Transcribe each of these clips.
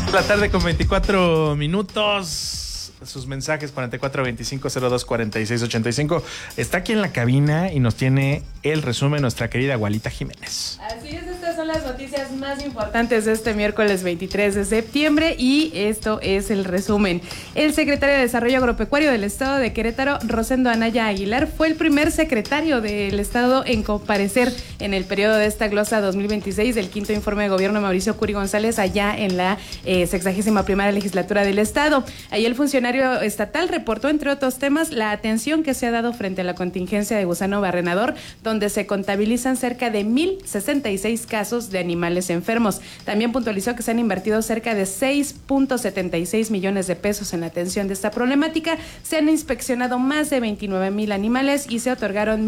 La tarde con 24 minutos. Sus mensajes 4425024685. Está aquí en la cabina y nos tiene el resumen nuestra querida Gualita Jiménez. Así es, estas son las noticias más importantes de este miércoles 23 de septiembre y esto es el resumen. El secretario de Desarrollo Agropecuario del Estado de Querétaro, Rosendo Anaya Aguilar, fue el primer secretario del Estado en comparecer en el periodo de esta glosa 2026 del quinto informe de gobierno de Mauricio Curi González allá en la 61ª legislatura del Estado. Ahí el funcionario estatal reportó, entre otros temas, la atención que se ha dado frente a la contingencia de gusano barrenador, donde se contabilizan cerca de 1,066 casos de animales enfermos. También puntualizó que se han invertido cerca de 6.76 millones de pesos en la atención de esta problemática. Se han inspeccionado más de 29,000 animales y se otorgaron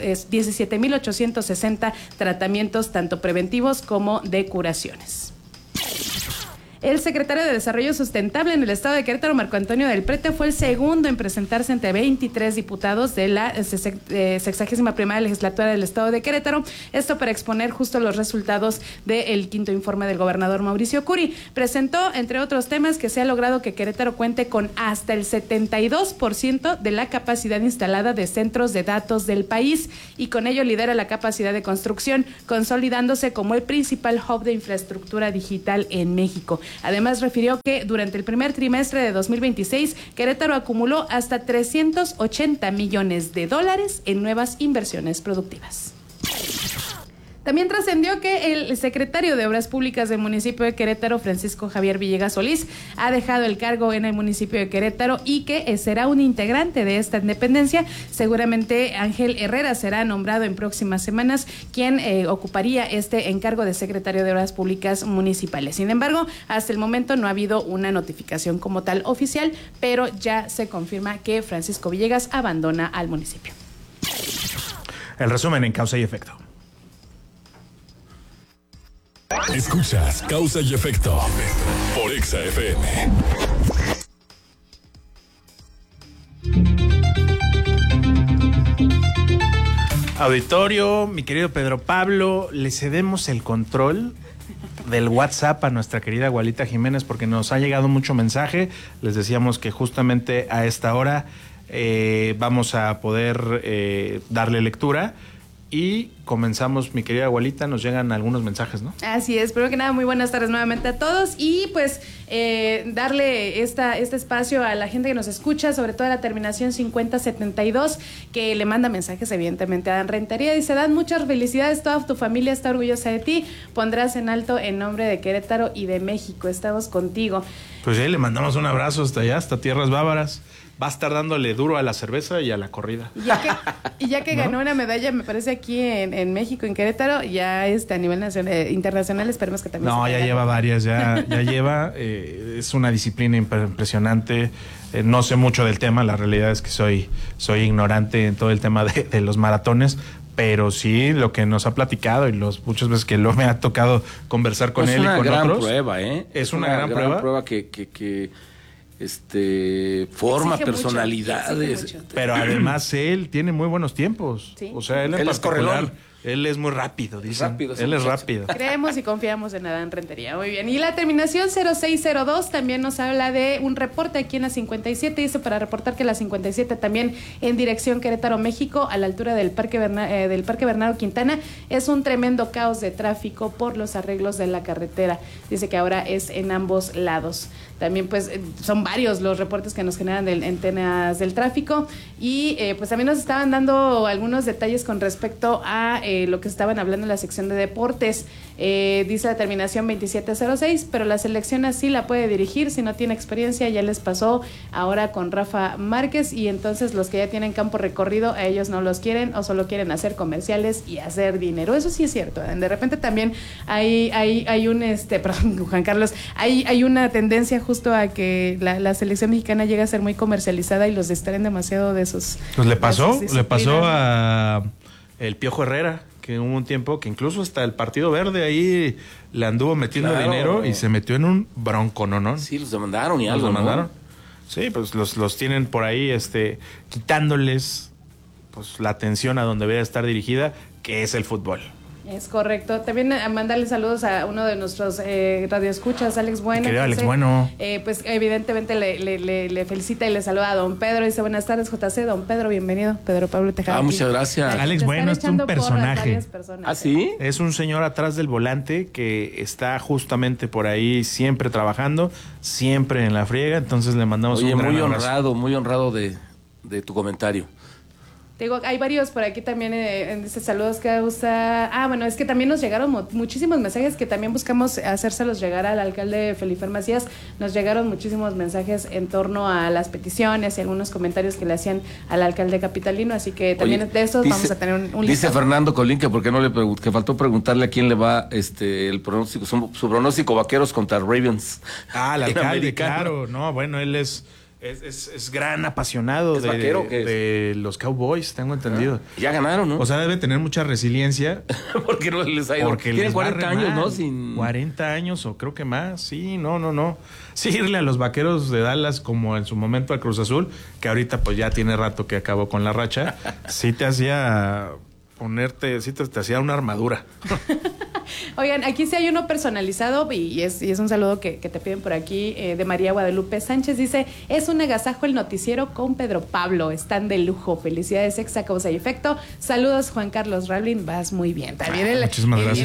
17,860 tratamientos, tanto preventivos como de curaciones. El secretario de Desarrollo Sustentable en el Estado de Querétaro, Marco Antonio del Prete, fue el segundo en presentarse entre 23 diputados de la 61ª legislatura del Estado de Querétaro, esto para exponer justo los resultados del quinto informe del gobernador Mauricio Curi. Presentó, entre otros temas, que se ha logrado que Querétaro cuente con hasta el 72% de la capacidad instalada de centros de datos del país y con ello lidera la capacidad de construcción, consolidándose como el principal hub de infraestructura digital en México. Además, refirió que durante el primer trimestre de 2026, Querétaro acumuló hasta $380 millones en nuevas inversiones productivas. También trascendió que el secretario de Obras Públicas del municipio de Querétaro, Francisco Javier Villegas Solís, ha dejado el cargo en el municipio de Querétaro y que será un integrante de esta dependencia. Seguramente Ángel Herrera será nombrado en próximas semanas quien ocuparía este encargo de secretario de Obras Públicas municipales. Sin embargo, hasta el momento no ha habido una notificación como tal oficial, pero ya se confirma que Francisco Villegas abandona al municipio. El resumen en Causa y Efecto. Escuchas Causa y Efecto por Exa FM. Auditorio, mi querido Pedro Pablo, le cedemos el control del WhatsApp a nuestra querida Gualita Jiménez porque nos ha llegado mucho mensaje. Les decíamos que justamente a esta hora vamos a poder darle lectura. Y comenzamos, mi querida Abuelita, nos llegan algunos mensajes, ¿no? Así es, primero que nada, muy buenas tardes nuevamente a todos y pues darle este espacio a la gente que nos escucha, sobre todo a la terminación 5072, que le manda mensajes evidentemente a Dan Rentería. Dice: Dan, muchas felicidades, toda tu familia está orgullosa de ti, pondrás en alto en nombre de Querétaro y de México, estamos contigo. Pues sí, le mandamos un abrazo hasta allá, hasta tierras bávaras. Va a estar dándole duro a la cerveza y a la corrida. Y ya que ganó una medalla, me parece, aquí en México, en Querétaro, ya a nivel nacional, internacional, esperemos que también. No, ya lleva varias, ya lleva. Es una disciplina impresionante. No sé mucho del tema, la realidad es que soy ignorante en todo el tema de los maratones. Pero sí, lo que nos ha platicado y muchas veces que me ha tocado conversar con él y con otros. Es una gran prueba, ¿eh? Es una gran prueba que forma personalidades. Mucho. Pero además él tiene muy buenos tiempos. ¿Sí? O sea, él en particular, él es muy rápido, dicen. Él es rápido. Creemos y confiamos en Adán Rentería. Muy bien. Y la terminación 0602 también nos habla de un reporte aquí en la 57. Dice, para reportar que la 57 también en dirección Querétaro, México, a la altura del Parque Bernardo Quintana, es un tremendo caos de tráfico por los arreglos de la carretera. Dice que ahora es en ambos lados. También pues son varios los reportes que nos generan en temas del tráfico y pues también nos estaban dando algunos detalles con respecto a lo que estaban hablando en la sección de deportes. Dice la terminación 2706, pero la selección así la puede dirigir si no tiene experiencia. Ya les pasó ahora con Rafa Márquez y entonces los que ya tienen campo recorrido a ellos no los quieren o solo quieren hacer comerciales y hacer dinero. Eso sí es cierto. De repente también hay un perdón, Juan Carlos, hay una tendencia justo a que la selección mexicana llega a ser muy comercializada y los distraen demasiado de sus. Pues le pasó a el Piojo Herrera, que hubo un tiempo que incluso hasta el Partido Verde ahí le anduvo metiendo dinero y se metió en un bronco, ¿no? Sí, los demandaron y los algo, demandaron. ¿no? Sí, pues los tienen por ahí quitándoles pues la atención a donde debe estar dirigida, que es el fútbol. Es correcto. También a mandarle saludos a uno de nuestros radioescuchas, Alex Bueno. Querido Alex Bueno. Pues evidentemente le felicita y le saluda a don Pedro. Dice, buenas tardes, JC. Don Pedro, bienvenido. Pedro Pablo Tejada. Muchas gracias. Alex Bueno es un personaje. ¿Ah, sí? Es un señor atrás del volante que está justamente por ahí siempre trabajando, siempre en la friega. Entonces le mandamos un gran abrazo. Muy honrado de tu comentario. Digo, hay varios por aquí también en dice saludos que gusta. Bueno, es que también nos llegaron muchísimos mensajes que también buscamos hacérselos llegar al alcalde Felifer Macías. Nos llegaron muchísimos mensajes en torno a las peticiones y algunos comentarios que le hacían al alcalde capitalino, así que también de esos vamos a tener un listado. Dice Fernando Colín que por qué no que faltó preguntarle a quién le va el pronóstico, su pronóstico Vaqueros contra Ravens. El alcalde, claro. No, bueno, él es gran apasionado de los Cowboys, tengo entendido. Ya ganaron, ¿no? O sea, debe tener mucha resiliencia. Porque no les ha ido. Porque tienen 40 años, ¿no? 40 años o creo que más. Sí, no. Sí, irle a los Vaqueros de Dallas como en su momento a Cruz Azul, que ahorita pues ya tiene rato que acabó con la racha, sí te hacía te hacía una armadura. Oigan, aquí sí hay uno personalizado y es un saludo que te piden por aquí de María Guadalupe Sánchez. Dice, es un agasajo el noticiero con Pedro Pablo, están de lujo, felicidades, Exa, causa y efecto. Saludos, Juan Carlos Rablin, vas muy bien. También muchísimas gracias.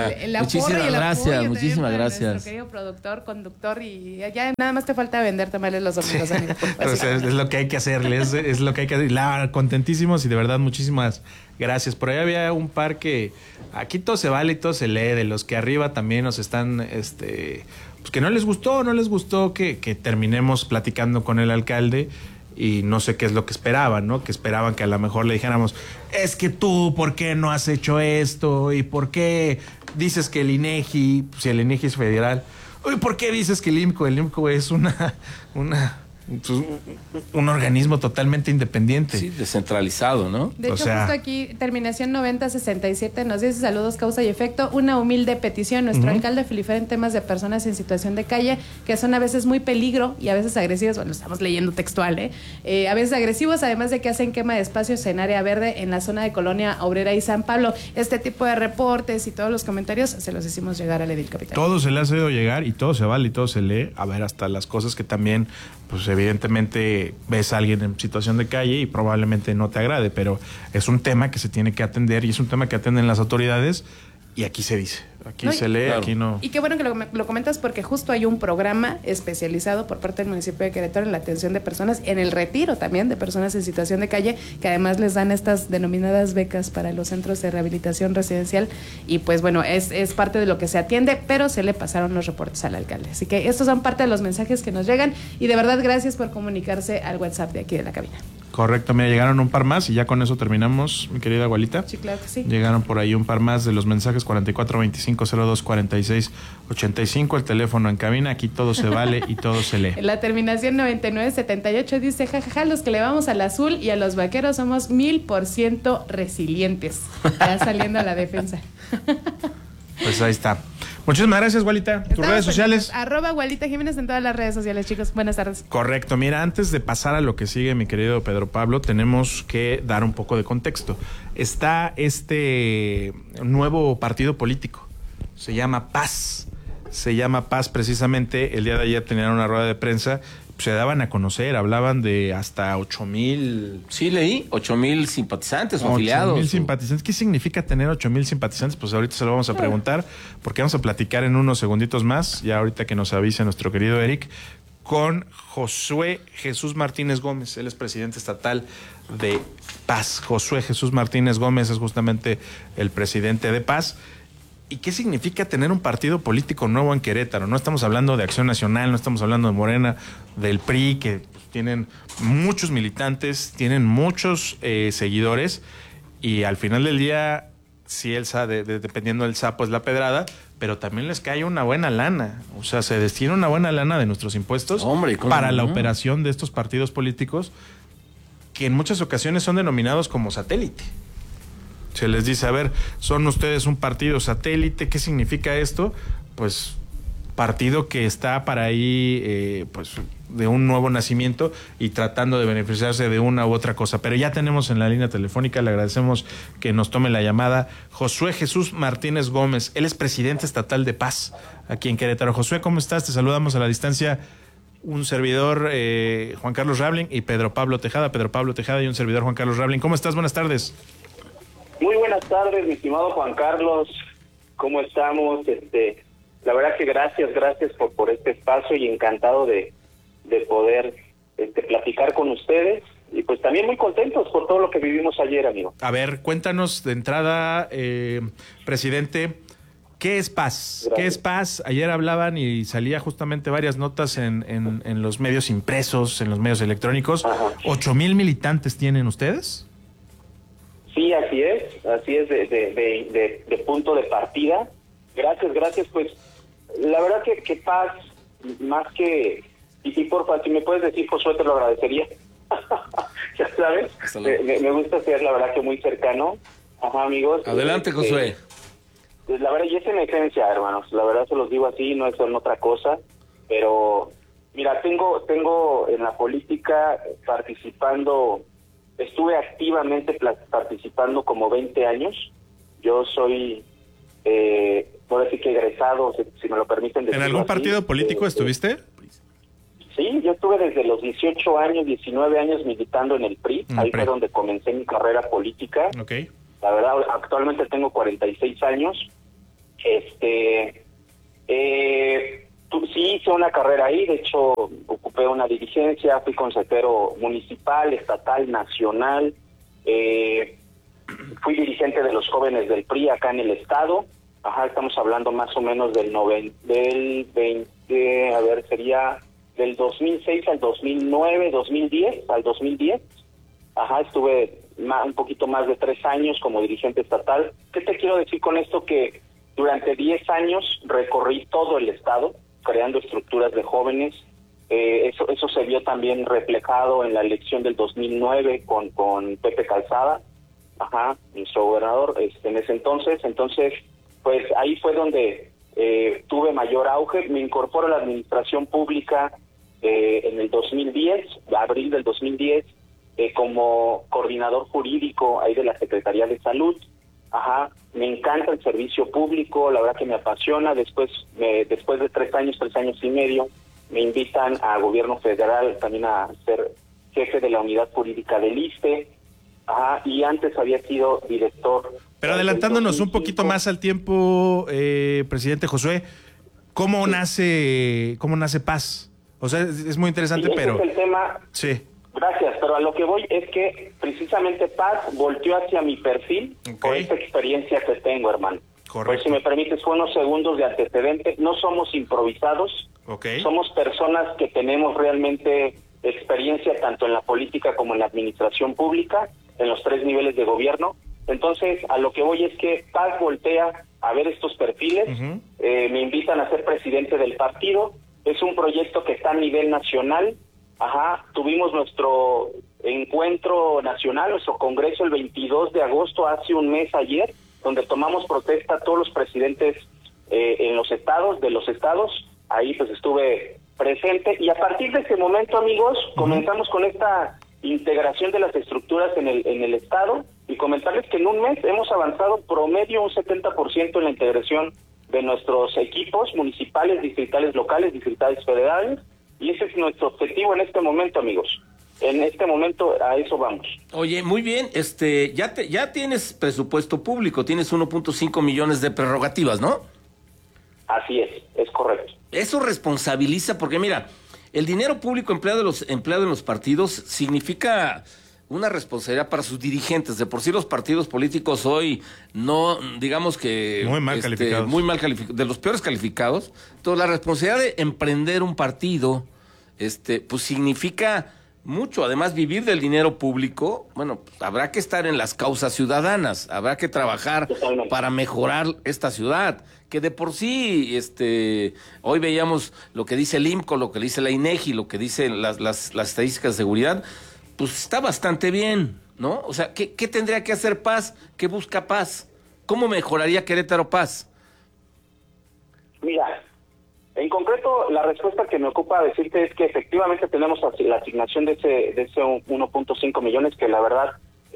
Muchísimas gracias. Nuestro querido productor, conductor y ya nada más te falta vender tamales los domingos. Es lo que hay que hacerles, es lo que hay que hacer. Contentísimos y de verdad muchísimas gracias. Por ahí había un par que aquí todo se vale y todo se lee, de los que arriba también nos están, pues que no les gustó que terminemos platicando con el alcalde y no sé qué es lo que esperaban, ¿no? Que esperaban que a lo mejor le dijéramos, es que tú, ¿por qué no has hecho esto? ¿Y por qué dices que el INEGI, si el INEGI es federal, uy, ¿por qué dices que el IMCO es un organismo totalmente independiente? Sí, descentralizado, ¿no? De hecho, justo aquí, terminación 9067, nos dice saludos, causa y efecto. Una humilde petición, nuestro alcalde Felifer en temas de personas en situación de calle, que son a veces muy peligro y a veces agresivos, bueno, estamos leyendo textual, a veces agresivos, además de que hacen quema de espacios en área verde en la zona de Colonia Obrera y San Pablo. Este tipo de reportes y todos los comentarios se los hicimos llegar al edil capital. Todo se le ha hecho llegar y todo se vale y todo se lee. A ver, hasta las cosas que también, pues evidentemente ves a alguien en situación de calle y probablemente no te agrade, pero es un tema que se tiene que atender y es un tema que atienden las autoridades y aquí se dice, aquí se lee, claro. Aquí no. Y qué bueno que lo comentas porque justo hay un programa especializado por parte del municipio de Querétaro en la atención de personas, en el retiro también de personas en situación de calle, que además les dan estas denominadas becas para los centros de rehabilitación residencial y pues bueno, es parte de lo que se atiende, pero se le pasaron los reportes al alcalde. Así que estos son parte de los mensajes que nos llegan y de verdad gracias por comunicarse al WhatsApp de aquí de la cabina. Correcto, mira, llegaron un par más y ya con eso terminamos, mi querida Gualita. Sí, claro que sí. Llegaron por ahí un par más de los mensajes 4425024685, el teléfono en cabina, aquí todo se vale y todo se lee. La terminación 9978 dice, jajaja, los que le vamos al azul y a los Vaqueros somos 1000% resilientes. Ya saliendo a la defensa. Pues ahí está. Muchísimas gracias, Gualita. Tus redes sociales. @Gualita Jiménez en todas las redes sociales, chicos. Buenas tardes. Correcto. Mira, antes de pasar a lo que sigue, mi querido Pedro Pablo, tenemos que dar un poco de contexto. Está este nuevo partido político. Se llama Paz. Precisamente. El día de ayer tenían una rueda de prensa. Se daban a conocer, hablaban de hasta 8,000. Sí, leí, 8,000 simpatizantes o afiliados. 8,000 simpatizantes. ¿Qué significa tener 8,000 simpatizantes? Pues ahorita se lo vamos a preguntar, porque vamos a platicar en unos segunditos más, ya ahorita que nos avise nuestro querido Eric, con Josué Jesús Martínez Gómez. Él es presidente estatal de Paz. Josué Jesús Martínez Gómez es justamente el presidente de Paz. ¿Y qué significa tener un partido político nuevo en Querétaro? No estamos hablando de Acción Nacional, no estamos hablando de Morena, del PRI, que tienen muchos militantes, tienen muchos seguidores, y al final del día, sí, dependiendo del sapo es la pedrada, pero también les cae una buena lana. O sea, se destina una buena lana de nuestros impuestos para la operación de estos partidos políticos, que en muchas ocasiones son denominados como satélite. Se les dice, a ver, son ustedes un partido satélite, ¿qué significa esto? Pues partido que está para ahí, pues de un nuevo nacimiento y tratando de beneficiarse de una u otra cosa. Pero ya tenemos en la línea telefónica, le agradecemos que nos tome la llamada, Josué Jesús Martínez Gómez. Él es presidente estatal de Paz aquí en Querétaro. Josué, ¿cómo estás? Te saludamos a la distancia un servidor, Juan Carlos Rablin, y Pedro Pablo Tejada y un servidor, Juan Carlos Rablin. ¿Cómo estás? Buenas tardes. Muy buenas tardes, mi estimado Juan Carlos. ¿Cómo estamos? La verdad que gracias por este espacio y encantado de poder platicar con ustedes y pues también muy contentos por todo lo que vivimos ayer, amigo. A ver, cuéntanos de entrada, presidente, ¿qué es Paz? Gracias. ¿Qué es Paz? Ayer hablaban y salía justamente varias notas en los medios impresos, en los medios electrónicos. 8,000 militantes tienen ustedes. Sí, así es de punto de partida. Gracias, pues la verdad que Paz, más que, y porfa, si me puedes decir, Josué, te lo agradecería. Ya sabes, me gusta ser, la verdad, que muy cercano. Ajá, amigos. Adelante, Josué. La verdad, y es en esencia, hermanos, la verdad se los digo así, no es en otra cosa, pero mira, tengo en la política participando, estuve activamente participando como 20 años. Yo soy, por decir que egresado, si me lo permiten decirlo. ¿En algún así, partido político estuviste? Sí, yo estuve desde los 18 años, 19 años militando en el PRI. Ahí fue donde comencé mi carrera política. Okay. La verdad, actualmente tengo 46 años. Sí hice una carrera ahí, de hecho ocupé una dirigencia, fui consejero municipal, estatal, nacional, fui dirigente de los jóvenes del PRI acá en el estado. Ajá, estamos hablando más o menos del 2006 al 2009, 2010, al 2010. Ajá, estuve un poquito más de 3 años como dirigente estatal. ¿Qué te quiero decir con esto? Que durante 10 años recorrí todo el estado, creando estructuras de jóvenes. Eso se vio también reflejado en la elección del 2009 con Pepe Calzada, ajá, nuestro gobernador en ese entonces. Entonces, pues ahí fue donde tuve mayor auge. Me incorporo a la administración pública en el 2010, abril del 2010, como coordinador jurídico ahí de la Secretaría de Salud. Ajá, me encanta el servicio público, la verdad que me apasiona. Después de 3 años y medio, me invitan a gobierno federal también a ser jefe de la unidad jurídica del ISSSTE. Ajá, y antes había sido director. Pero adelantándonos un poquito más al tiempo, presidente Josué, ¿cómo nace Paz? O sea, es muy interesante, pero... Es el tema. Sí. Gracias, pero a lo que voy es que precisamente Paz volteó hacia mi perfil por esta experiencia que tengo, hermano. Correcto. Pues si me permites, fue unos segundos de antecedente. No somos improvisados, somos personas que tenemos realmente experiencia tanto en la política como en la administración pública, en los 3 niveles de gobierno. Entonces, a lo que voy es que Paz voltea a ver estos perfiles, me invitan a ser presidente del partido. Es un proyecto que está a nivel nacional. Ajá, tuvimos nuestro encuentro nacional, nuestro congreso el 22 de agosto, hace un mes ayer, donde tomamos protesta a todos los presidentes en los estados, ahí pues estuve presente, y a partir de ese momento, amigos, comenzamos con esta integración de las estructuras en el estado, y comentarles que en un mes hemos avanzado promedio un 70% en la integración de nuestros equipos municipales, distritales locales, distritales federales. Y ese es nuestro objetivo en este momento, amigos. En este momento a eso vamos. Oye, muy bien, ya tienes presupuesto público, tienes 1.5 millones de prerrogativas, ¿no? Así es correcto. Eso responsabiliza, porque mira, el dinero público empleado en los partidos significa una responsabilidad para sus dirigentes. De por sí los partidos políticos hoy no, digamos que... Muy mal calificados. Muy mal calificados, de los peores calificados. Entonces la responsabilidad de emprender un partido, pues significa mucho. Además, vivir del dinero público, bueno, pues, habrá que estar en las causas ciudadanas, habrá que trabajar para mejorar esta ciudad, que de por sí, hoy veíamos lo que dice el IMCO, lo que dice la INEGI, lo que dicen las estadísticas de seguridad, pues está bastante bien, ¿no? O sea, ¿qué tendría que hacer Paz? ¿Qué busca Paz? ¿Cómo mejoraría Querétaro Paz? Mira, En concreto, la respuesta que me ocupa decirte es que efectivamente tenemos la asignación de ese 1.5 millones, que la verdad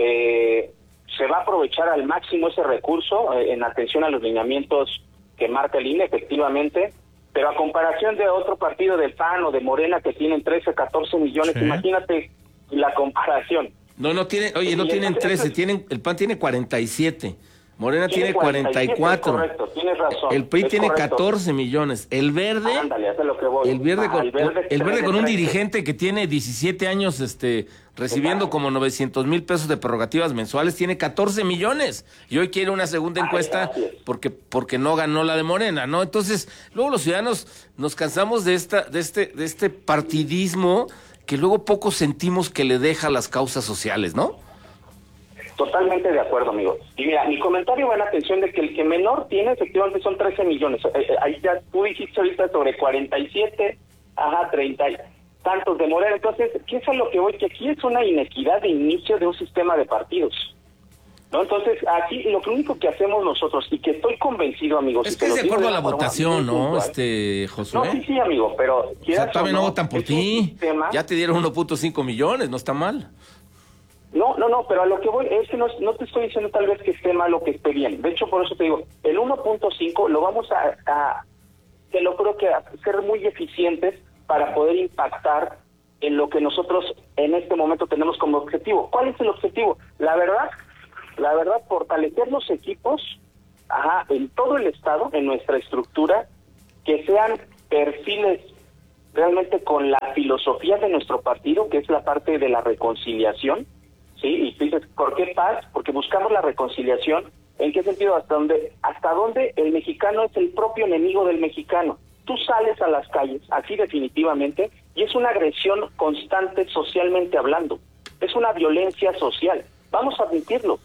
se va a aprovechar al máximo ese recurso en atención a los lineamientos que marca el INE, efectivamente, pero a comparación de otro partido del PAN o de Morena que tienen 13, 14 millones, sí. Imagínate la comparación. No tienen 13, el PAN tiene 47. Morena tiene 44. Correcto, tienes razón. El PRI tiene 14 millones. El Verde, ándale, hace lo que voy. El Verde con un dirigente que tiene 17 años recibiendo como 900,000 pesos de prerrogativas mensuales, tiene 14 millones. Y hoy quiere una segunda encuesta porque no ganó la de Morena, ¿no? Entonces, luego los ciudadanos nos cansamos de este partidismo que luego poco sentimos que le deja a las causas sociales, ¿no? Totalmente de acuerdo, amigo. Y mira, mi comentario va en atención de que el que menor tiene efectivamente son 13 millones. Ahí ya tú dijiste ahorita sobre 47, 30 y tantos de Morena. Entonces, ¿qué es a lo que voy? Que aquí es una inequidad de inicio de un sistema de partidos, ¿no? Entonces, aquí lo único que hacemos nosotros, y que estoy convencido, amigos... Es que es de acuerdo a la votación, ¿no, Josué? No, sí, amigo, pero... O sea, todavía no votan por ti. Ya te dieron 1.5 millones, no está mal. No, pero a lo que voy es que no te estoy diciendo tal vez que esté mal o que esté bien. De hecho, por eso te digo, el 1.5 lo vamos te lo creo que a ser muy eficientes para poder impactar en lo que nosotros en este momento tenemos como objetivo. ¿Cuál es el objetivo? La verdad, fortalecer los equipos en todo el estado, en nuestra estructura, que sean perfiles realmente con la filosofía de nuestro partido, que es la parte de la reconciliación. Sí, y tú dices, ¿por qué paz? Porque buscamos la reconciliación. ¿En qué sentido? Hasta dónde el mexicano es el propio enemigo del mexicano. Tú sales a las calles, así definitivamente, y es una agresión constante socialmente hablando. Es una violencia social. Vamos a admitirlo.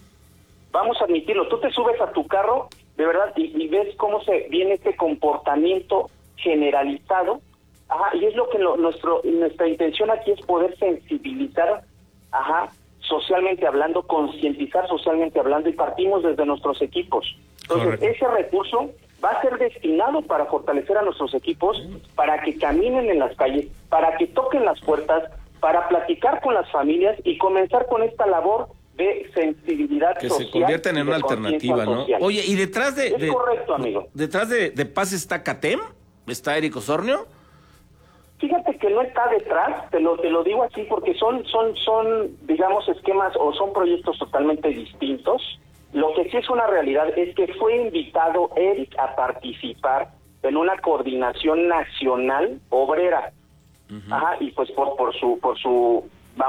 Tú te subes a tu carro, de verdad, y ves cómo se viene este comportamiento generalizado. Y es lo que nuestra intención aquí es poder sensibilizar, socialmente hablando, concientizar socialmente hablando, y partimos desde nuestros equipos. Entonces, correcto. Ese recurso va a ser destinado para fortalecer a nuestros equipos, para que caminen en las calles, para que toquen las puertas, para platicar con las familias y comenzar con esta labor de sensibilidad que social. Se conviertan en una alternativa, ¿no? Social. Oye, y detrás es correcto, amigo. Detrás de Paz está CATEM, está Eric Osornio. Fíjate que no está detrás, te lo digo así porque son digamos esquemas o son proyectos totalmente distintos. Lo que sí es una realidad es que fue invitado Eric a participar en una coordinación nacional obrera. Y pues por su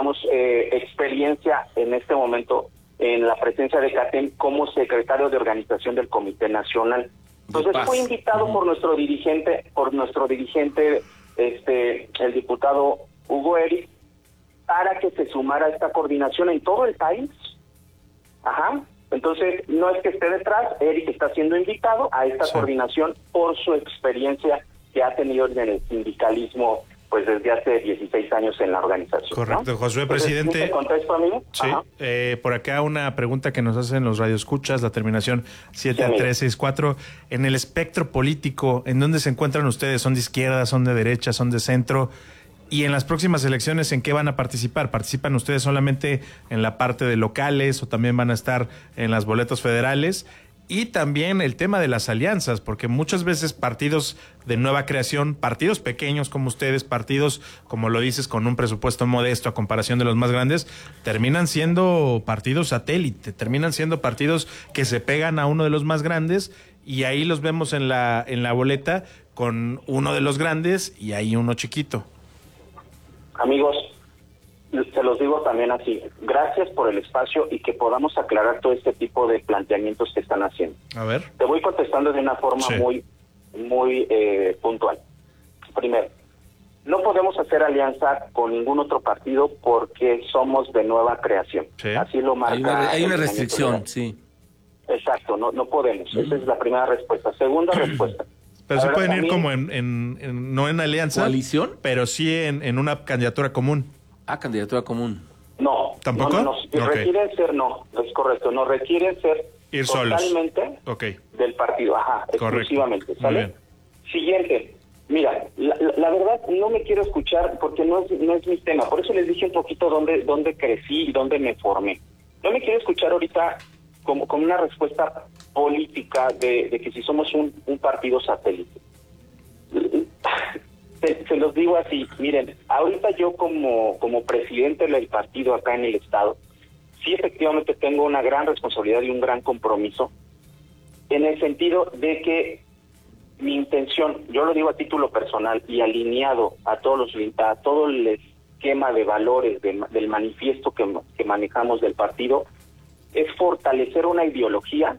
experiencia en este momento en la presencia de CATEM como secretario de organización del Comité Nacional. Entonces fue invitado por nuestro dirigente, el diputado Hugo Eric, para que se sumara a esta coordinación en todo el país. Entonces, no es que esté detrás, Eric está siendo invitado a esta coordinación por su experiencia que ha tenido en el sindicalismo pues desde hace 16 años en la organización. Correcto, ¿no? Josué, presidente. ¿Te contesto, amigo? Sí, por acá una pregunta que nos hacen los radioescuchas, la terminación 7364. En el espectro político, ¿en dónde se encuentran ustedes? ¿Son de izquierda, son de derecha, son de centro? Y en las próximas elecciones, ¿en qué van a participar? ¿Participan ustedes solamente en la parte de locales o también van a estar en las boletas federales? Y también el tema de las alianzas, porque muchas veces partidos de nueva creación, partidos pequeños como ustedes, partidos, como lo dices, con un presupuesto modesto a comparación de los más grandes, terminan siendo partidos satélite, terminan siendo partidos que se pegan a uno de los más grandes, y ahí los vemos en la boleta con uno de los grandes y ahí uno chiquito. Amigos, se los digo también así, gracias por el espacio y que podamos aclarar todo este tipo de planteamientos que están haciendo. A ver. Te voy contestando de una forma muy puntual. Primero, no podemos hacer alianza con ningún otro partido porque somos de nueva creación. Sí. Así lo marca. Hay una restricción, sí. Exacto, no podemos. Esa es la primera respuesta. Segunda respuesta. Pero se pueden ir como no en alianza. ¿Coalición? Pero sí en una candidatura común. Candidatura común. No. ¿Tampoco? No. Requieren ser, es correcto, no requieren ser ir totalmente solos. del partido, exclusivamente, ¿sale? Siguiente, Mira, la verdad no me quiero escuchar porque no es mi tema. Por eso les dije un poquito dónde crecí y dónde me formé. No me quiero escuchar ahorita como una respuesta política de que si somos un partido satélite. Se los digo así, miren, ahorita yo como presidente del partido acá en el estado, sí efectivamente tengo una gran responsabilidad y un gran compromiso en el sentido de que mi intención, yo lo digo a título personal y alineado a todo el esquema de valores del manifiesto que manejamos del partido, es fortalecer una ideología,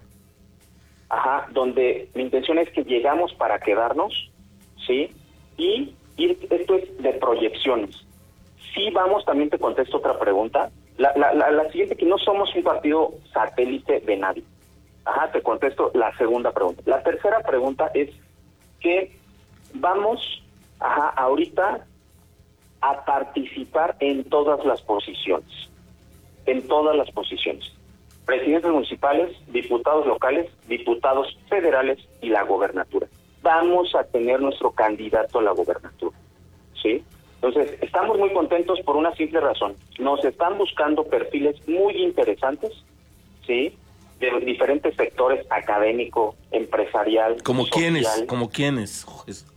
donde mi intención es que llegamos para quedarnos, ¿sí? Y esto es de proyecciones. Sí, vamos, también te contesto otra pregunta. La siguiente, que no somos un partido satélite de nadie. Te contesto la segunda pregunta. La tercera pregunta es que vamos ahorita a participar en todas las posiciones. En todas las posiciones. Presidentes municipales, diputados locales, diputados federales y la gobernatura. Vamos a tener nuestro candidato a la gobernatura, ¿sí? Entonces, estamos muy contentos por una simple razón. Nos están buscando perfiles muy interesantes, ¿sí?, de diferentes sectores, académico, empresarial, ¿Como social. quiénes?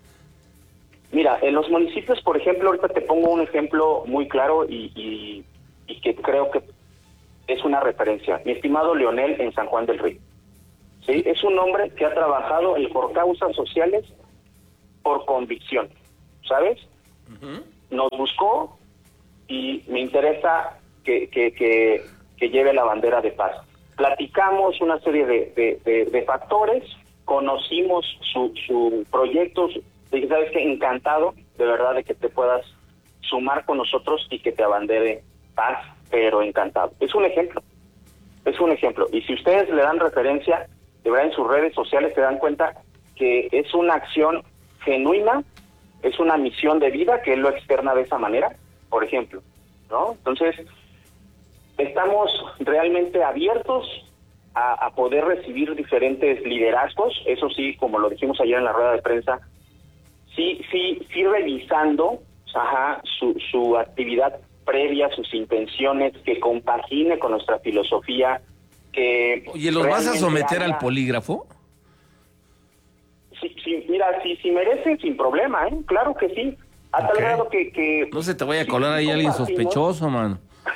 Mira, en los municipios, por ejemplo, ahorita te pongo un ejemplo muy claro y que creo que es una referencia. Mi estimado Leonel en San Juan del Río. ¿Sí? Es un hombre que ha trabajado por causas sociales por convicción, ¿sabes? Uh-huh. Nos buscó y me interesa que lleve la bandera de paz. Platicamos una serie de factores, conocimos su proyecto, y sabes que encantado de verdad de que te puedas sumar con nosotros y que te abandere paz, pero encantado. Es un ejemplo. Y si ustedes le dan referencia, de verdad en sus redes sociales se dan cuenta que es una acción genuina, es una misión de vida que él lo externa de esa manera, por ejemplo, ¿no? Entonces, estamos realmente abiertos a poder recibir diferentes liderazgos, eso sí, como lo dijimos ayer en la rueda de prensa, sí revisando su actividad previa, sus intenciones, que compagine con nuestra filosofía, que... Oye, ¿los vas a someter al polígrafo? Sí, mira, si merecen, sin problema, claro que sí, a tal grado que... No se te vaya a colar ahí alguien sospechoso, mano.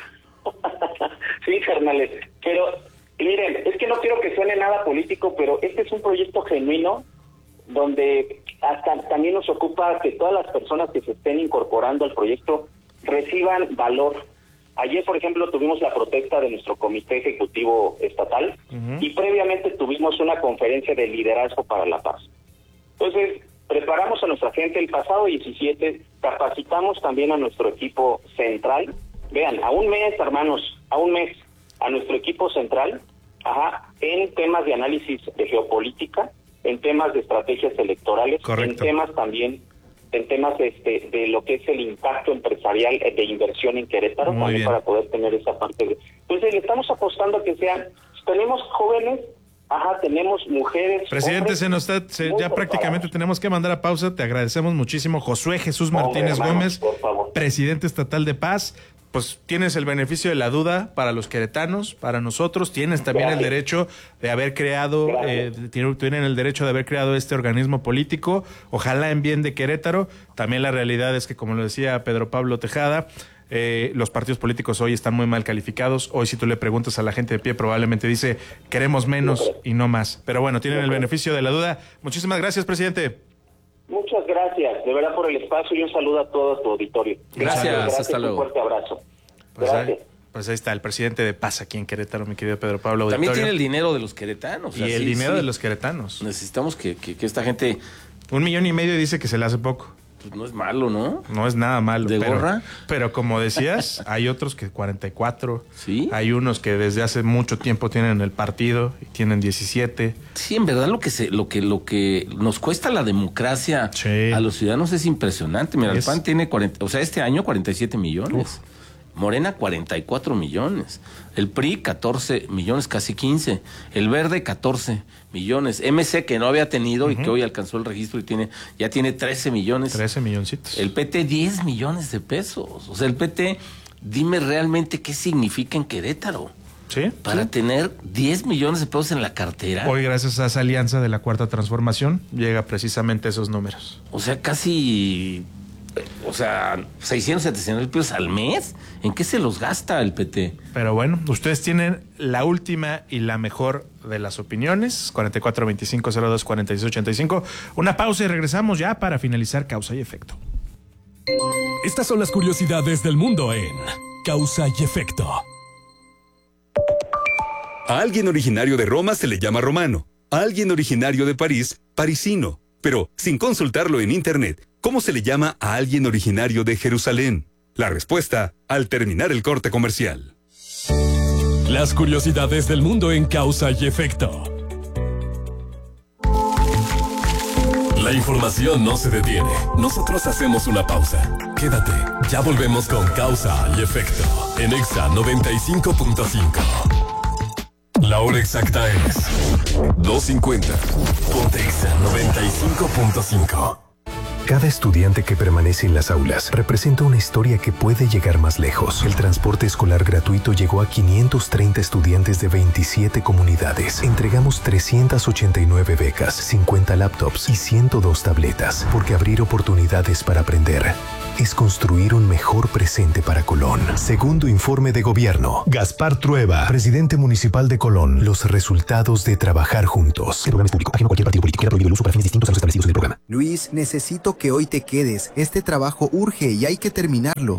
Sí, carnales, pero miren, es que no quiero que suene nada político, pero este es un proyecto genuino donde hasta también nos ocupa que todas las personas que se estén incorporando al proyecto reciban valor. Ayer, por ejemplo, tuvimos la protesta de nuestro comité ejecutivo estatal, uh-huh, y previamente tuvimos una conferencia de liderazgo para la paz. Entonces, preparamos a nuestra gente. El pasado 17 capacitamos también a nuestro equipo central. Vean, a un mes, hermanos, a nuestro equipo central, en temas de análisis de geopolítica, en temas de estrategias electorales, correcto, en temas también, de lo que es el impacto empresarial de inversión en Querétaro, también para poder tener esa parte. Entonces, le estamos apostando a que tenemos jóvenes, tenemos mujeres. Presidente, hombres, ya prácticamente tenemos que mandar a pausa. Te agradecemos muchísimo. Josué Jesús Martínez Gómez, presidente estatal de Paz. Pues tienes el beneficio de la duda para los queretanos, para nosotros. Tienes también el derecho de haber creado, tienen el derecho de haber creado este organismo político. Ojalá en bien de Querétaro. También la realidad es que, como lo decía Pedro Pablo Tejada, los partidos políticos hoy están muy mal calificados. Hoy, si tú le preguntas a la gente de pie, probablemente dice queremos menos y no más. Pero bueno, tienen el beneficio de la duda. Muchísimas gracias, presidente. Muchas gracias, de verdad, por el espacio y un saludo a todo tu auditorio. Gracias, hasta luego. Un fuerte abrazo. Pues ahí está el presidente de Paz aquí en Querétaro, mi querido Pedro Pablo Auditorio. También tiene el dinero de los queretanos. Y el dinero de los queretanos. Necesitamos que esta gente... 1,5 millones dice que se le hace poco. Pues no es malo, ¿no? No es nada malo. ¿De gorra? Pero como decías, hay otros que 44. ¿Sí? Hay unos que desde hace mucho tiempo tienen el partido y tienen 17. Sí, en verdad lo que nos cuesta la democracia a los ciudadanos es impresionante. Mira, el PAN tiene este año 47 millones. Morena 44 millones, el PRI 14 millones, casi 15, el Verde 14 millones, MC que no había tenido y que hoy alcanzó el registro y ya tiene 13 millones. 13 milloncitos. El PT 10 millones de pesos. O sea, el PT, dime realmente qué significa en Querétaro. Sí. Para tener 10 millones de pesos en la cartera. Hoy, gracias a esa alianza de la Cuarta Transformación, llega precisamente a esos números. O sea, casi... O sea, 600, 700 pesos al mes. ¿En qué se los gasta el PT? Pero bueno, ustedes tienen la última y la mejor de las opiniones. 4425024685. Una pausa y regresamos ya para finalizar Causa y Efecto. Estas son las curiosidades del mundo en Causa y Efecto. A alguien originario de Roma se le llama romano. A alguien originario de París, parisino. Pero, sin consultarlo en internet, ¿cómo se le llama a alguien originario de Jerusalén? La respuesta al terminar el corte comercial. Las curiosidades del mundo en Causa y Efecto. La información no se detiene. Nosotros hacemos una pausa. Quédate. Ya volvemos con Causa y Efecto en Exa 95.5. La hora exacta es 2:50. Ponte Exa 95.5. Cada estudiante que permanece en las aulas representa una historia que puede llegar más lejos. El transporte escolar gratuito llegó a 530 estudiantes de 27 comunidades. Entregamos 389 becas, 50 laptops y 102 tabletas, porque abrir oportunidades para aprender es construir un mejor presente para Colón. Segundo informe de gobierno. Gaspar Trueba, presidente municipal de Colón. Los resultados de trabajar juntos. El programa es público, ajeno a cualquier partido político. Queda prohibido el uso para fines distintos a los establecidos en el programa. Luis, necesito que hoy te quedes. Este trabajo urge y hay que terminarlo.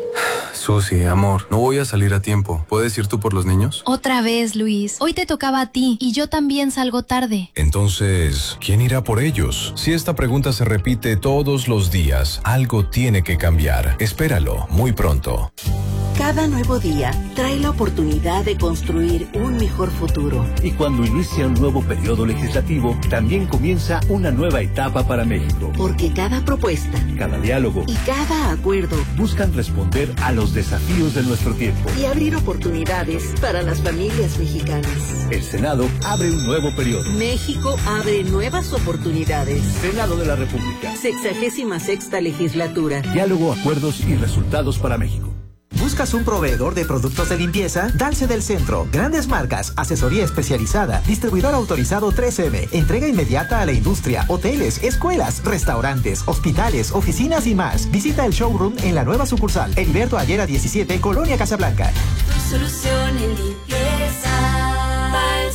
Susi, amor, no voy a salir a tiempo. ¿Puedes ir tú por los niños? Otra vez, Luis. Hoy te tocaba a ti y yo también salgo tarde. Entonces, ¿quién irá por ellos? Si esta pregunta se repite todos los días, algo tiene que cambiar. Espéralo, muy pronto. Cada nuevo día trae la oportunidad de construir un mejor futuro. Y cuando inicia un nuevo periodo legislativo, también comienza una nueva etapa para México. Porque cada propuesta, cada diálogo y cada acuerdo buscan responder a los desafíos de nuestro tiempo y abrir oportunidades para las familias mexicanas. El Senado abre un nuevo periodo. México abre nuevas oportunidades. Senado de la República. 66ª legislatura. Diálogo, acuerdos y resultados para México. ¿Buscas un proveedor de productos de limpieza? Dulce del Centro. Grandes marcas, asesoría especializada, distribuidor autorizado 3M, entrega inmediata a la industria, hoteles, escuelas, restaurantes, hospitales, oficinas y más. Visita el showroom en la nueva sucursal, Heriberto Ayera 17, Colonia Casablanca. Tu solución en limpieza,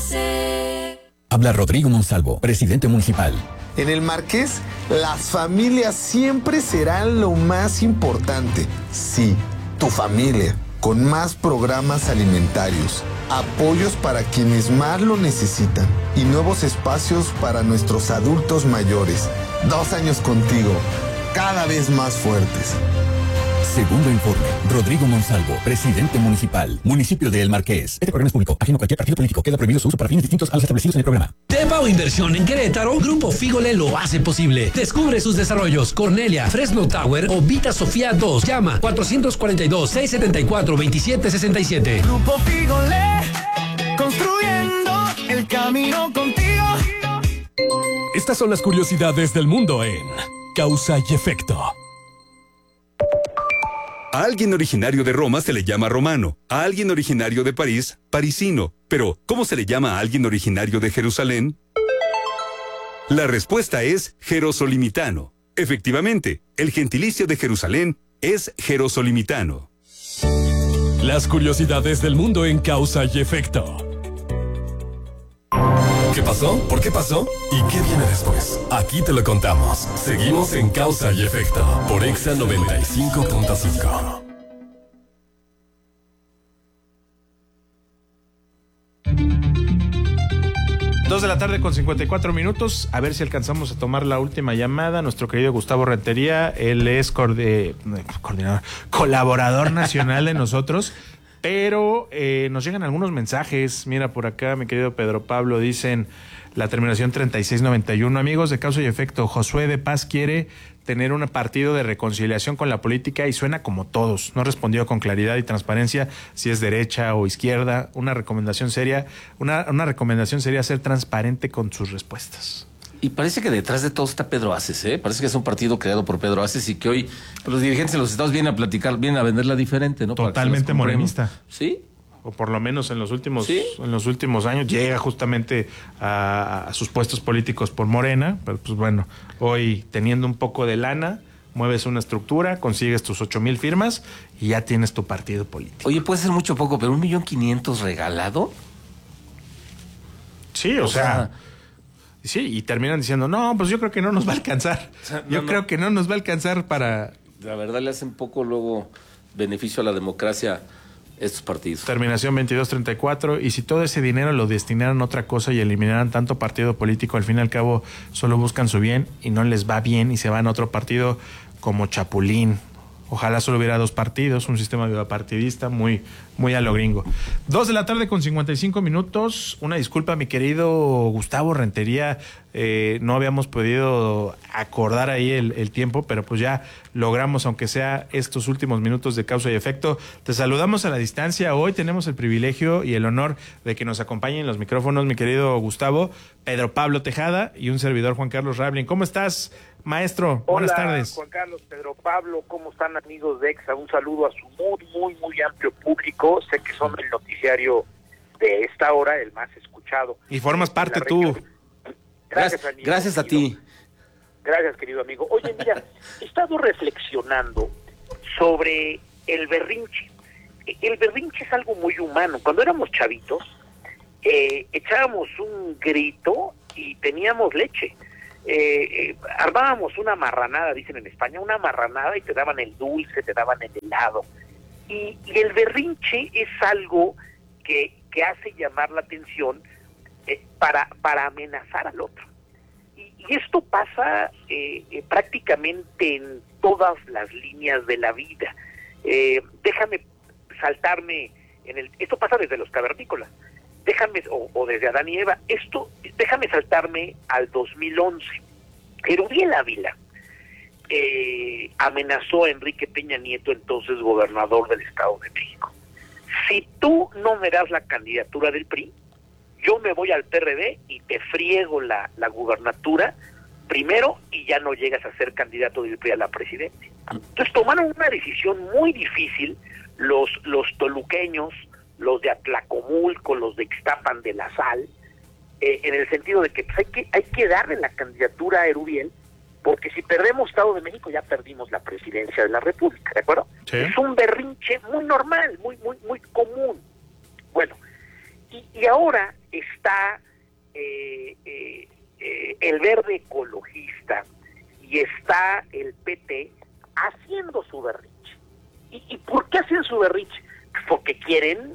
Dulce. Habla Rodrigo Monsalvo, presidente municipal. En el Marqués, las familias siempre serán lo más importante. Sí, tu familia, con más programas alimentarios, apoyos para quienes más lo necesitan y nuevos espacios para nuestros adultos mayores. 2 años contigo, cada vez más fuertes. Segundo informe, Rodrigo Monsalvo, presidente municipal, municipio de El Marqués. Este programa es público, ajeno a cualquier partido político. Queda prohibido su uso para fines distintos a los establecidos en el programa. Tepa o inversión en Querétaro, Grupo Fígole lo hace posible. Descubre sus desarrollos: Cornelia, Fresno Tower o Vita Sofía 2. Llama 442-674-2767. Grupo Fígole, construyendo el camino contigo. Estas son las curiosidades del mundo en Causa y Efecto. A alguien originario de Roma se le llama romano. A alguien originario de París, parisino. Pero, ¿cómo se le llama a alguien originario de Jerusalén? La respuesta es jerosolimitano. Efectivamente, el gentilicio de Jerusalén es jerosolimitano. Las curiosidades del mundo en Causa y Efecto. ¿Qué pasó? ¿Por qué pasó? ¿Y qué viene después? Aquí te lo contamos. Seguimos en Causa y Efecto por Exa 95.5. Dos de la tarde con 54 minutos. A ver si alcanzamos a tomar la última llamada. Nuestro querido Gustavo Rentería, él es colaborador nacional de nosotros. Pero nos llegan algunos mensajes. Mira, por acá, mi querido Pedro Pablo, dicen la terminación 3691. Amigos de Causa y Efecto, Josué de Paz quiere tener un partido de reconciliación con la política y suena como todos. No respondió con claridad y transparencia si es derecha o izquierda. Una recomendación sería ser transparente con sus respuestas. Y parece que detrás de todo está Pedro Aces, ¿eh? Parece que es un partido creado por Pedro Aces y que hoy los dirigentes de los estados vienen a platicar, vienen a venderla diferente, ¿no? Totalmente morenista. ¿Sí? O por lo menos en los últimos años llega justamente a sus puestos políticos por Morena, pero pues bueno, hoy teniendo un poco de lana, mueves una estructura, consigues tus 8,000 firmas y ya tienes tu partido político. Oye, puede ser mucho poco, pero 1,500,000 regalado. Sí, o sea, sí, y terminan diciendo, no, pues yo creo que no nos va a alcanzar. O sea, creo que no nos va a alcanzar para... La verdad le hacen poco luego beneficio a la democracia estos partidos. Terminación 2234, y si todo ese dinero lo destinaran a otra cosa y eliminaran tanto partido político, al fin y al cabo solo buscan su bien y no les va bien y se van a otro partido como Chapulín. Ojalá solo hubiera 2 partidos, un sistema bipartidista muy a lo gringo. 2:55 p.m. Una disculpa, mi querido Gustavo Rentería, no habíamos podido acordar ahí el tiempo, pero pues ya logramos, aunque sea estos últimos minutos de causa y efecto. Te saludamos a la distancia. Hoy tenemos el privilegio y el honor de que nos acompañen los micrófonos, mi querido Gustavo, Pedro Pablo Tejada y un servidor, Juan Carlos Rablin. ¿Cómo estás, maestro? Hola, buenas tardes. Juan Carlos, Pedro Pablo, ¿cómo están, amigos de EXA? Un saludo a su muy amplio público. Sé que son el noticiario de esta hora, el más escuchado. Y formas parte tú. Gracias, amigo. Gracias a ti. Gracias, querido amigo. Oye, mira, he estado reflexionando sobre el berrinche. El berrinche es algo muy humano. Cuando éramos chavitos, echábamos un grito y teníamos leche. Armábamos una marranada, dicen en España, una marranada, y te daban el dulce, te daban el helado. Y el berrinche es algo que hace llamar la atención para amenazar al otro. Y esto pasa prácticamente en todas las líneas de la vida. Déjame saltarme esto pasa desde los cavernícolas. O desde Adán y Eva. Déjame saltarme al 2011. Erubiel Ávila amenazó a Enrique Peña Nieto, entonces gobernador del Estado de México. Si tú no me das la candidatura del PRI, yo me voy al PRD y te friego la gubernatura primero y ya no llegas a ser candidato del PRI a la presidencia. Entonces tomaron una decisión muy difícil los toluqueños, los de Atlacomulco, los de Ixtapan de la Sal, en el sentido de que pues, hay que darle la candidatura a Erubiel, porque si perdemos Estado de México ya perdimos la presidencia de la República, ¿de acuerdo? Sí. Es un berrinche muy normal, muy común. Bueno, y ahora está el Verde Ecologista y está el PT haciendo su berrinche. ¿Y por qué hacen su berrinche? Porque quieren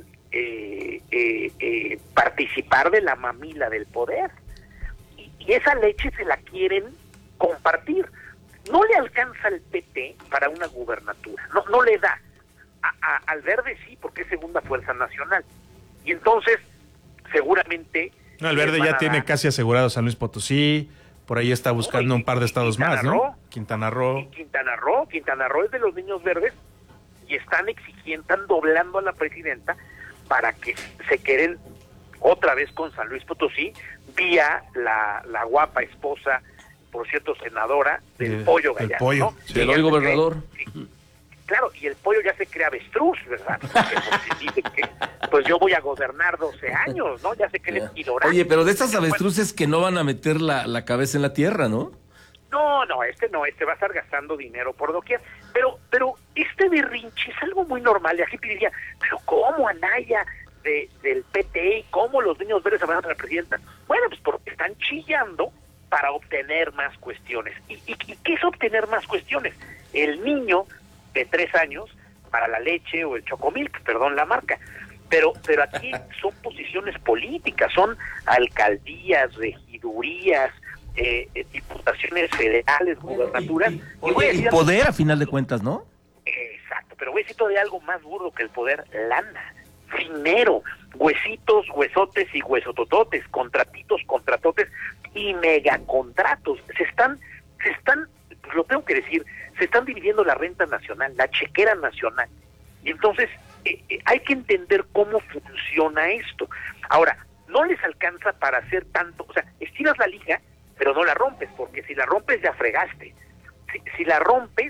participar de la mamila del poder. Y esa leche se la quieren compartir. No le alcanza al PT para una gubernatura, no le da. Al Verde sí, porque es segunda fuerza nacional. Y entonces, seguramente... No, el Verde ya tiene casi asegurado San Luis Potosí, por ahí está buscando un par de estados más, ¿no? Quintana Roo. Quintana Roo es de los niños verdes, y están doblando a la presidenta para que se queden otra vez con San Luis Potosí, vía la guapa esposa, por cierto, senadora, del Pollo Gallardo. El Pollo, ¿no? Del hoy gobernador. Claro, y el Pollo ya se cree avestruz, ¿verdad? Porque dice que, pues yo voy a gobernar 12 años, ¿no? Ya se cree ignorante. Oye, pero de estas avestruces que no van a meter la cabeza en la tierra, ¿no? No, este va a estar gastando dinero por doquier. Pero este berrinche es algo muy normal. La gente diría, pero ¿cómo Anaya del PT y cómo los niños verdes amenazan a la presidenta? Bueno, pues porque están chillando para obtener más cuestiones. ¿Y qué es obtener más cuestiones? El niño de 3 años para la leche o el Chocomilk, perdón la marca. Pero aquí son posiciones políticas, son alcaldías, regidurías, diputaciones federales, gubernaturas. Y poder, a final de cuentas, ¿no? Exacto, pero voy a decir todavía algo más burdo que el poder: lana, dinero, huesitos, huesotes y huesotototes, contratitos, contratotes y megacontratos. Se están pues lo tengo que decir, se están dividiendo la renta nacional, la chequera nacional. Y entonces hay que entender cómo funciona esto. Ahora, no les alcanza para hacer tanto, o sea, estiras la liga, pero no la rompes, porque si la rompes ya fregaste. Si la rompes,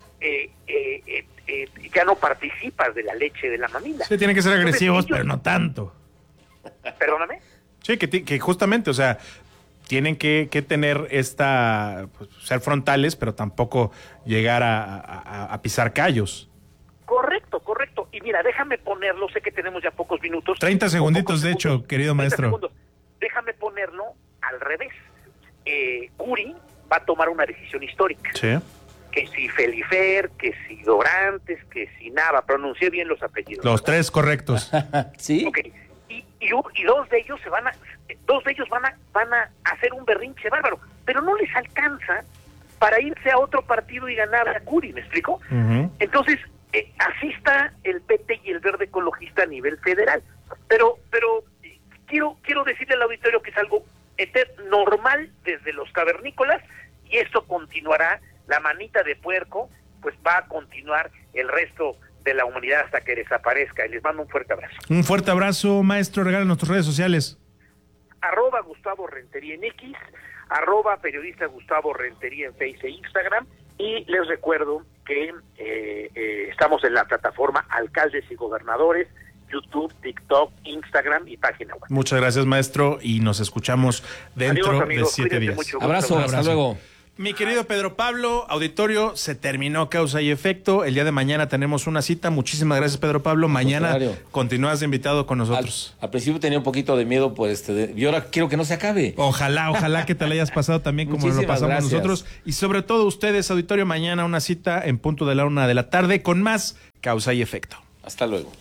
ya no participas de la leche de la mamila. Sí, tienen que ser agresivos, entonces, pero no tanto. ¿Perdóname? Sí, que justamente, o sea, tienen que tener pues, ser frontales, pero tampoco llegar a pisar callos. Correcto. Y mira, déjame ponerlo, sé que tenemos ya pocos minutos. 30 segunditos, de hecho, querido maestro. Segundos. Déjame ponerlo al revés. Curi va a tomar una decisión histórica. Sí. Que si Felifer, que si Dorantes, que si Nava, pronuncié bien los apellidos. Los tres correctos. Sí. Okay. Y dos de ellos van a hacer un berrinche bárbaro, pero no les alcanza para irse a otro partido y ganar a Curi, ¿me explico? Uh-huh. Entonces, así está el PT y el Verde Ecologista a nivel federal. Pero quiero decirle al auditorio que es algo normal desde los cavernícolas, y esto continuará. La manita de puerco, pues va a continuar el resto de la humanidad hasta que desaparezca. Y les mando un fuerte abrazo. Un fuerte abrazo, maestro. Regálanos tus redes sociales. @Gustavo Rentería en X, @periodista Gustavo Rentería en Facebook e Instagram. Y les recuerdo que estamos en la plataforma Alcaldes y Gobernadores, YouTube, TikTok, Instagram y página web. Muchas gracias, maestro, y nos escuchamos dentro de 7 días. Mucho, abrazo, hasta luego. Mi querido Pedro Pablo, auditorio, se terminó Causa y Efecto. El día de mañana tenemos una cita. Muchísimas gracias, Pedro Pablo. Mañana continúas de invitado con nosotros. Al principio tenía un poquito de miedo, pues, y ahora quiero que no se acabe. Ojalá que te la hayas pasado también como lo pasamos nosotros. Y sobre todo ustedes, auditorio, mañana una cita en punto de la 1 de la tarde con más Causa y Efecto. Hasta luego.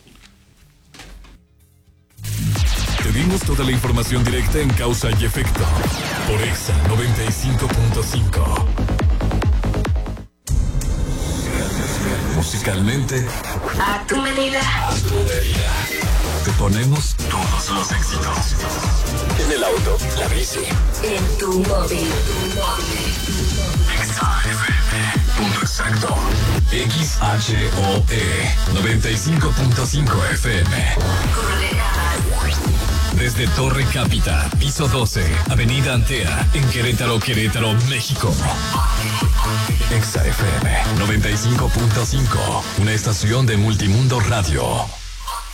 Te dimos toda la información directa en Causa y Efecto por Exa 95.5. Musicalmente, a tu medida. Te ponemos todos los éxitos. En el auto, la bici. En tu móvil. Exa FM. Punto exacto. XHOE 95.5 FM. Desde Torre Cápita, piso 12, Avenida Antea, en Querétaro, México. Exa FM 95.5, una estación de Multimundo Radio.